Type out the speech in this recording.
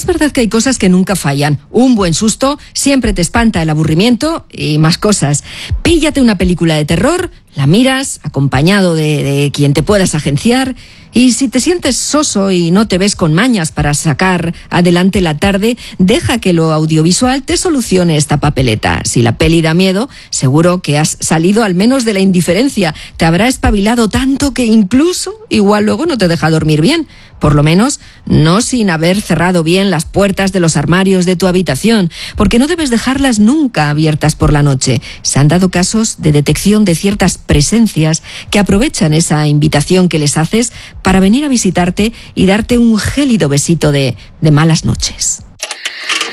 Es verdad que hay cosas que nunca fallan. Un buen susto siempre te espanta el aburrimiento y más cosas. Píllate una película de terror, la miras, acompañado de quien te puedas agenciar, y si te sientes soso y no te ves con mañas para sacar adelante la tarde, deja que lo audiovisual te solucione esta papeleta. Si la peli da miedo, seguro que has salido al menos de la indiferencia. Te habrá espabilado tanto que incluso igual luego no te deja dormir bien. Por lo menos, no sin haber cerrado bien las puertas de los armarios de tu habitación, porque no debes dejarlas nunca abiertas por la noche. Se han dado casos de detección de ciertas presencias que aprovechan esa invitación que les haces para venir a visitarte y darte un gélido besito de malas noches.